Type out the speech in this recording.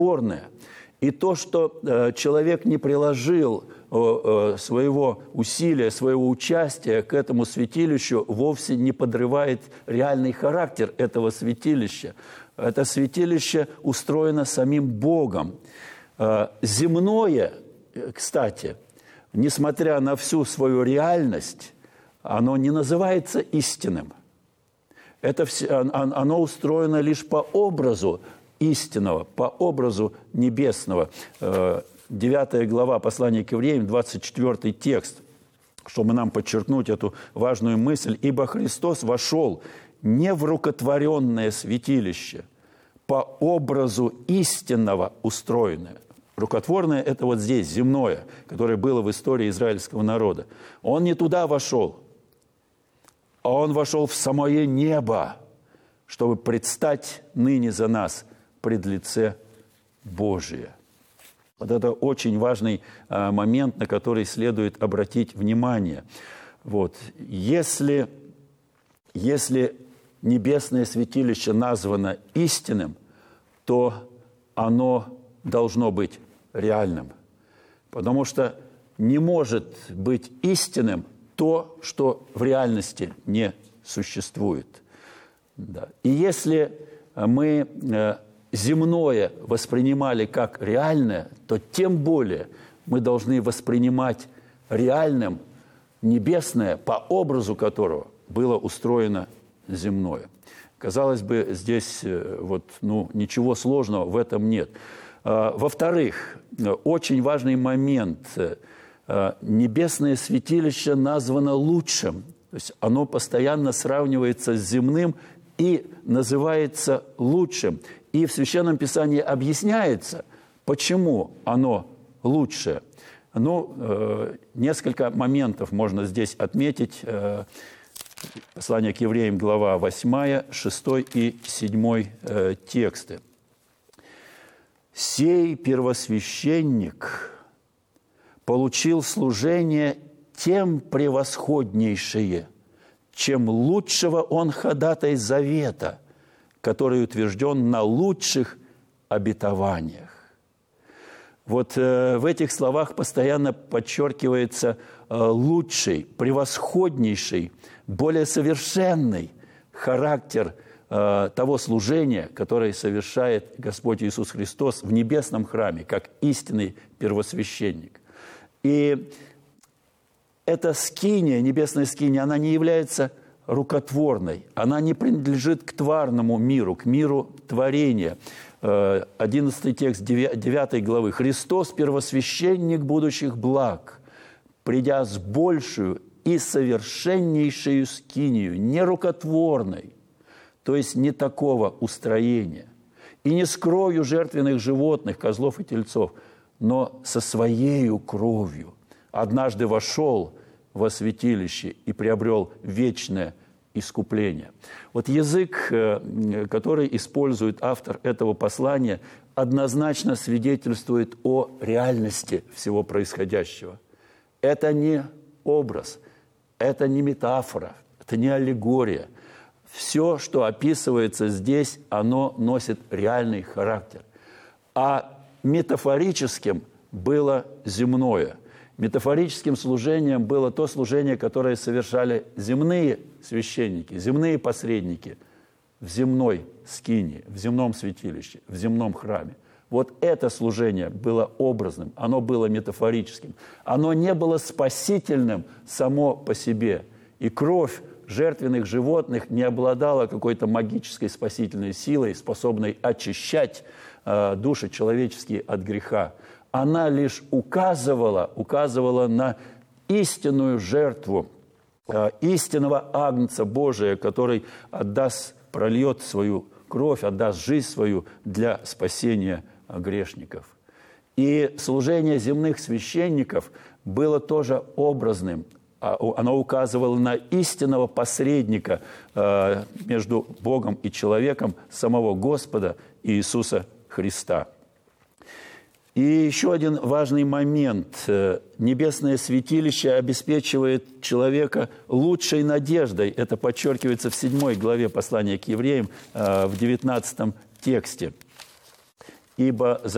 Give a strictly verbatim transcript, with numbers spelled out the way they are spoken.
рукотворное. И то, что э, человек не приложил э, э, своего усилия, своего участия к этому святилищу, вовсе не подрывает реальный характер этого святилища. Это святилище устроено самим Богом. Э, земное, кстати, несмотря на всю свою реальность, оно не называется истинным. Это все, оно устроено лишь по образу истинного, по образу небесного. девятая глава послания к евреям, двадцать четвёртый текст, чтобы нам подчеркнуть эту важную мысль. «Ибо Христос вошел не в рукотворенное святилище, по образу истинного устроенное». Рукотворное – это вот здесь, земное, которое было в истории израильского народа. Он не туда вошел, а он вошел в самое небо, чтобы предстать ныне за нас пред лице Божие. Вот это очень важный а, момент, на который следует обратить внимание. Вот. Если, если небесное святилище названо истинным, то оно должно быть реальным. Потому что не может быть истинным то, что в реальности не существует. Да. И если мы э, земное воспринимали как реальное, то тем более мы должны воспринимать реальным небесное, по образу которого было устроено земное. Казалось бы, здесь э, вот, ну, ничего сложного в этом нет. Э, во-вторых, очень важный момент. Э, небесное святилище названо лучшим. То есть оно постоянно сравнивается с земным и называется лучшим. И в Священном Писании объясняется, почему оно лучшее. Ну, э, несколько моментов можно здесь отметить. Э, послание к евреям, глава восьмая, шестой и седьмой э, тексты. «Сей первосвященник получил служение тем превосходнейшее, чем лучшего он ходатай завета, который утвержден на лучших обетованиях». Вот э, в этих словах постоянно подчеркивается э, лучший, превосходнейший, более совершенный характер э, того служения, которое совершает Господь Иисус Христос в небесном храме, как истинный первосвященник. И эта скиния, небесная скиния, она не является рукотворной, она не принадлежит к тварному миру, к миру творения. одиннадцатый текст девятой главы. «Христос – первосвященник будущих благ, придя с большую и совершеннейшую скинию, не рукотворной, то есть не такого устроения, и не с кровью жертвенных животных, козлов и тельцов, но со своею кровью однажды вошел во святилище и приобрел вечное искупление». Вот язык, который использует автор этого послания, однозначно свидетельствует о реальности всего происходящего. Это не образ, это не метафора, это не аллегория. Все, что описывается здесь, оно носит реальный характер. А метафорическим было земное. Метафорическим служением было то служение, которое совершали земные священники, земные посредники в земной скинии, в земном святилище, в земном храме. Вот это служение было образным, оно было метафорическим. Оно не было спасительным само по себе. И кровь жертвенных животных не обладала какой-то магической спасительной силой, способной очищать э, души человеческие от греха. Она лишь указывала, указывала на истинную жертву, э, истинного Агнца Божия, который отдаст, прольет свою кровь, отдаст жизнь свою для спасения грешников. И служение земных священников было тоже образным. Оно указывало на истинного посредника э, между Богом и человеком, самого Господа Иисуса Христа. И еще один важный момент. Небесное святилище обеспечивает человека лучшей надеждой. Это подчеркивается в седьмой главе послания к евреям, в девятнадцатом тексте. «Ибо за